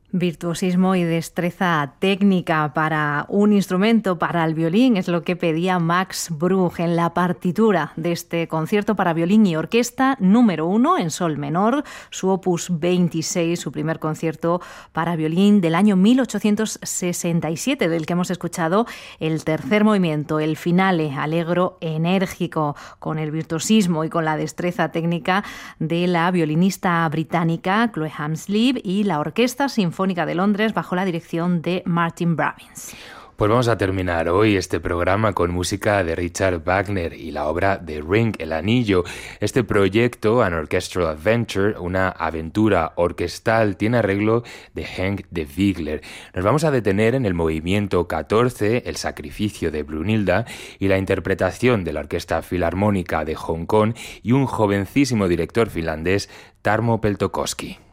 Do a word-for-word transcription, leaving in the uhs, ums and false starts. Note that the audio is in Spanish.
Virtuosismo y destreza técnica para un instrumento, para el violín, es lo que pedía Max Bruch en la partitura de este concierto para violín y orquesta número uno en sol menor, su opus veintiséis, su primer concierto para violín del año mil ochocientos sesenta y siete, del que hemos escuchado el tercer movimiento, el finale, alegro, enérgico, con el virtuosismo y con la destreza técnica de la violinista británica Chloe Hamsley y la Orquesta Sinfónica de Londres bajo la dirección de Martin Brabins. Pues vamos a terminar hoy este programa con música de Richard Wagner y la obra The Ring, El Anillo. Este proyecto, An Orchestral Adventure, una aventura orquestal, tiene arreglo de Henk de Wiegler. Nos vamos a detener en el movimiento catorce, El Sacrificio de Brunilda, y la interpretación de la Orquesta Filarmónica de Hong Kong y un jovencísimo director finlandés, Tarmo Peltokoski.